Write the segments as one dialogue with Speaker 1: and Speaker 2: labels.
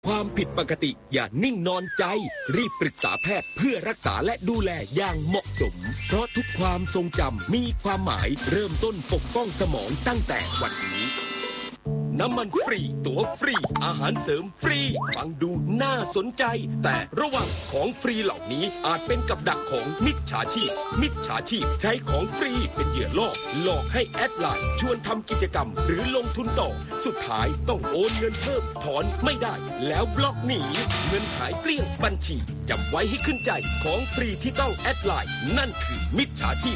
Speaker 1: ความผิดปกติอย่านิ่งนอนใจรีบปรึกษาแพทย์เพื่อรักษาและดูแลอย่างเหมาะสมเพราะทุกความทรงจำมีความหมายเริ่มต้นปกป้องสมองตั้งแต่วันนี้น้ำมันฟรีตั๋วฟรีอาหารเสริมฟรีฟังดูน่าสนใจแต่ระวังของฟรีเหล่านี้อาจเป็นกับดักของมิจฉาชีพใช้ของฟรีเป็นเหยื่อล่อหลอกให้แอดไลน์ชวนทำกิจกรรมหรือลงทุนต่อสุดท้ายต้องโอนเงินเพิ่มถอนไม่ได้แล้วบล็อกหนีเงินหายเกลี้ยงบัญชีจำไว้ให้ขึ้นใจของฟรีที่ต้องแอดไลน์นั่นคือมิจฉาชีพ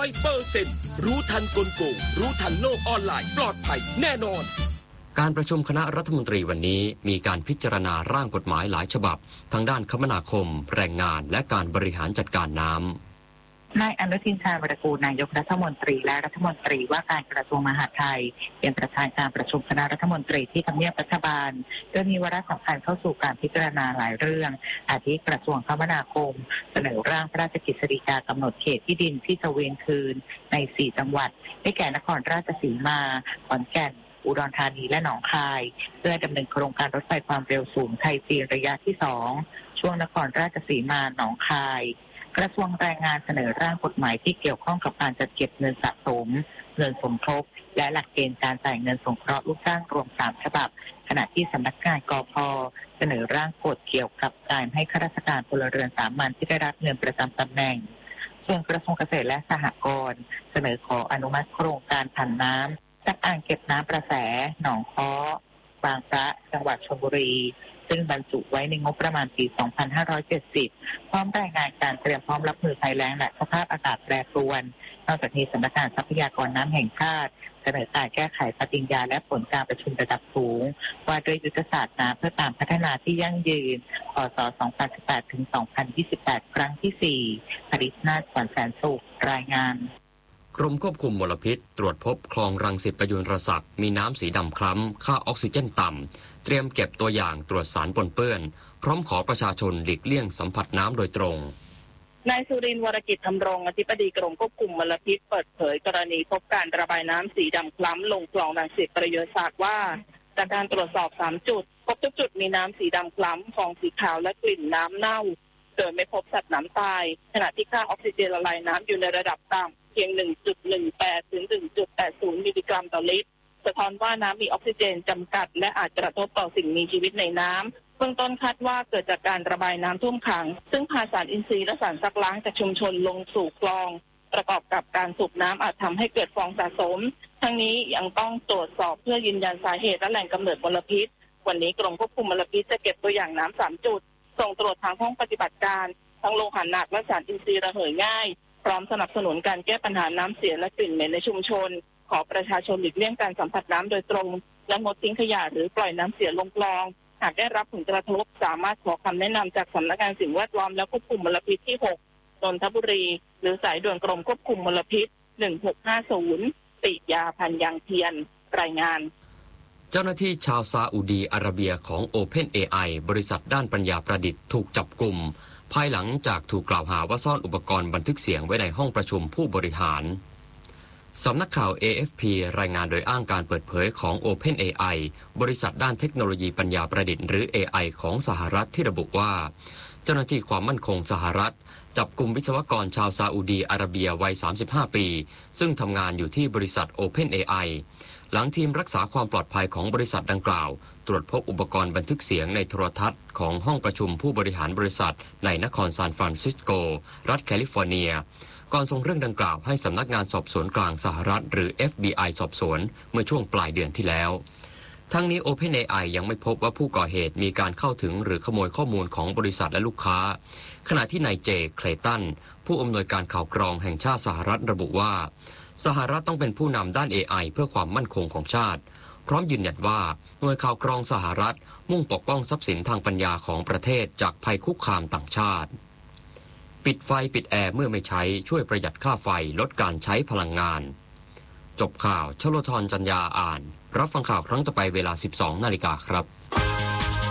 Speaker 1: 100% รู้ทันกลโกงรู้ทันโลกออนไลน์ปลอดภัยแน่นอน
Speaker 2: การประชุมคณะรัฐมนตรีวันนี้มีการพิจารณาร่างกฎหมายหลายฉบับทั้งด้านคมนาคมแรงงานและการบริหารจัดการน้ำ
Speaker 3: นายอนุทินชาญวิรากูลนายกรัฐมนตรีและรัฐมนตรีว่าการกระทรวงมหาดไทยเป็นประธานการประชุมคณะรัฐมนตรีที่ทำเนียบรัฐบาลโดยมีวาระสำคัญเข้าสู่การพิจารณาหลายเรื่องอาทิกระทรวงคมนาคมเสนอร่างพระราชกฤษฎีกากำหนดเขตที่ดินที่จะเวียนคืนใน4จังหวัดได้แก่นครราชสีมาขอนแก่นอุดรธานีและหนองคายเพื่อดำเนินโครงการรถไฟความเร็วสูงไทยจีนระยะที่2ช่วงนครราชสีมาหนองคายกระทรวงแรงงานเสนอร่างกฎหมายที่เกี่ยวข้องกับการจัดเก็บเงินสะสมเงินสมทบและหลักเกณฑ์การจ่ายเงินสงเคราะห์ลูกจ้างรวม3ฉบับขณะที่สำนักงานกพ.เสนอร่างกฎเกี่ยวกับการให้ข้าราชการพลเรือนสามัญที่ได้รับเงินประจำตำแหน่งส่วนกระทรวงเกษตรและสหกรณ์เสนอขออนุมัติโครงการผันน้ำจากอ่างเก็บน้ำประแสหนองค้อบางพระจังหวัดชลบุรีซึ่งบรรจุไว้ในงบประมาณปี 2570 พร้อมรายงานการเตรียมพร้อมรับมือภัยแล้งและสภาพอากาศแปรปรวนนอกจากนี้สำนักงานทรัพยากรน้ำแห่งชาติเสนอการแก้ไขปฏิญญาและผลการประชุมระดับสูงว่าด้วยยุทธศาสตร์น้ำเพื่อการพัฒนาที่ยั่งยืนพ.ศ. 2018 ถึง 2028 ครั้งที่ 4 ผลิตนาถ ขวัญแสนสุขรายงาน
Speaker 2: กรมควบคุมมลพิษตรวจพบคลองรังสิตประยุรศักดิ์มีน้ำสีดำคล้ำค่าออกซิเจนต่ำเตรียมเก็บตัวอย่างตรวจสารปนเปื้อนพร้อมขอประชาชนหลีกเลี่ยงสัมผัสน้ำโดยตรง
Speaker 4: นายสุรินทร์วรกิจธำรงอธิบดีกรมควบคุมมลพิษเปิดเผยกรณีพบการระบายน้ำสีดำคล้ำลงคลองรังสิตประยุรศักดิ์ว่าจากการตรวจสอบ3จุดพบทุกจุดมีน้ำสีดำคล้ำฟองสีขาวและกลิ่นน้ำเน่าโดยไม่พบสัตว์น้ำตายขณะที่ค่าออกซิเจนละลายน้ำอยู่ในระดับต่ำเพียง 1.18 ถึง 1.80 มิลลิกรัมต่อลิตรสะท้อนว่าน้ำมีออกซิเจนจำกัดและอาจกระทบต่อสิ่งมีชีวิตในน้ำเบื้องต้นคาดว่าเกิดจากการระบายน้ำท่วมขังซึ่งพาสารอินทรีย์และสารซักล้างจากชุมชนลงสู่คลองประกอบกับการสูบน้ำอาจทำให้เกิดฟองสะสมทั้งนี้ยังต้องตรวจสอบเพื่อยืนยันสาเหตุและแหล่งกำเนิดมลพิษวันนี้กรมควบคุมมลพิษจะเก็บตัวอย่างน้ำ3จุดส่งตรวจทางห้องปฏิบัติการทั้งโลหะหนักและสารอินทรีย์ระเหยง่ายพร้อมสนับสนุนการแก้ปัญหาน้ำเสียและกลิ่นเหม็นในชุมชนขอประชาชนหลีกเลี่ยงการสัมผัสน้ำโดยตรงและงดทิ้งขยะหรือปล่อยน้ำเสียลงคลองหากได้รับผลกระทบสามารถขอคำแนะนำจากสำนักงานสิ่งแวดล้อมและควบคุมมลพิษที่6นนทบุรีหรือสายด่วนกรมควบคุมมลพิษ1650ติยาพันยางเทียนรายงาน
Speaker 2: เจ้าหน้าที่ชาวซาอุดีอาระเบียของ OpenAI บริษัทด้านปัญญาประดิษฐ์ถูกจับกุมภายหลังจากถูกกล่าวหาว่าซ่อนอุปกรณ์บันทึกเสียงไว้ในห้องประชุมผู้บริหารสำนักข่าว AFP รายงานโดยอ้างการเปิดเผยของ OpenAI บริษัทด้านเทคโนโลยีปัญญาประดิษฐ์หรือ AI ของสหรัฐที่ระบุว่าเจ้าหน้าที่ความมั่นคงสหรัฐจับกุมวิศวกรชาวซาอุดีอาระเบียวัย35 ปีซึ่งทำงานอยู่ที่บริษัท OpenAI หลังทีมรักษาความปลอดภัยของบริษัทดังกล่าวตรวจพบอุปกรณ์บันทึกเสียงในโทรทัศน์ของห้องประชุมผู้บริหารบริษัทในนครซานฟรานซิสโกรัฐแคลิฟอร์เนียก่อนส่งเรื่องดังกล่าวให้สำนักงานสอบสวนกลางสหรัฐหรือ FBI สอบสวนเมื่อช่วงปลายเดือนที่แล้วทั้งนี้ OpenAI ยังไม่พบว่าผู้ก่อเหตุมีการเข้าถึงหรือขโมยข้อมูลของบริษัทและลูกค้าขณะที่นายเจเคลตันผู้อำนวยการข่าวกรองแห่งชาติสหรัฐระบุว่าสหรัฐต้องเป็นผู้นำด้าน AI เพื่อความมั่นคงของชาติพร้อมยืนยันว่าหน่วยข่าวกรองสหรัฐมุ่งปกป้องทรัพย์สินทางปัญญาของประเทศจากภัยคุกคามต่างชาติปิดไฟปิดแอร์เมื่อไม่ใช้ช่วยประหยัดค่าไฟลดการใช้พลังงานจบข่าวชโลธรจัญญาอ่านรับฟังข่าวครั้งต่อไปเวลา 12 นาฬิกาครับ